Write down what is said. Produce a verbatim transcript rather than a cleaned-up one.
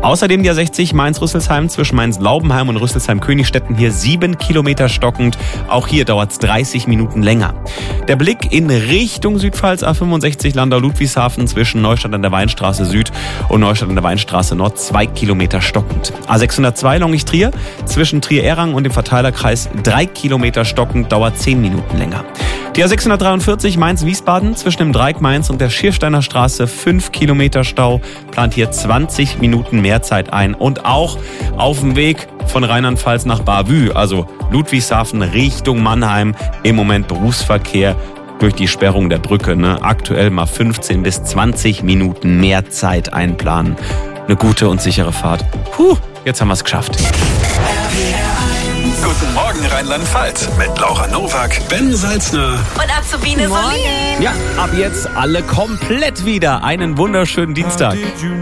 Außerdem die A sechzig Mainz-Rüsselsheim zwischen Mainz-Laubenheim und Rüsselsheim-Königstetten hier sieben Kilometer stockend. Auch hier dauert es dreißig Minuten länger. Der Blick in Richtung Südpfalz, A fünfundsechzig Landau-Ludwigshafen zwischen Neustadt an der Weinstraße Süd und Neustadt an der Weinstraße Nord, zwei Kilometer stockend. A sechshundertzwei Longisch-Trier zwischen Trier-Errang und dem Verteilerkreis drei Kilometer stockend, dauert zehn Minuten länger. Die A sechshundertdreiundvierzig Mainz-Wiesbaden zwischen dem Dreieck Mainz und der Schiersteiner Straße fünf Kilometer Stau, plant hier zwanzig Minuten mehr Zeit ein. Und auch auf dem Weg von Rheinland-Pfalz nach Bavü, also Ludwigshafen Richtung Mannheim, im Moment Berufsverkehr durch die Sperrung der Brücke. Ne? Aktuell mal fünfzehn bis zwanzig Minuten mehr Zeit einplanen. Eine gute und sichere Fahrt. Puh, jetzt haben wir es geschafft. Guten Morgen Rheinland-Pfalz mit Laura Nowak, Ben Salzner und Azubine Solin. Ja, ab jetzt alle komplett wieder. Einen wunderschönen Dienstag.